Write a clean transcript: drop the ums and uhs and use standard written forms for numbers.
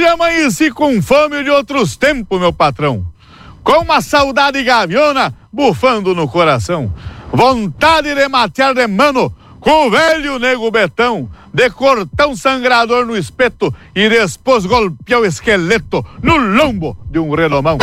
amanheci com fome de outros tempos, meu patrão. Com uma saudade gaviona bufando no coração. Vontade de matear de mano com o velho nego Betão, de cortar um sangrador no espeto e depois golpear o esqueleto no lombo de um redomão.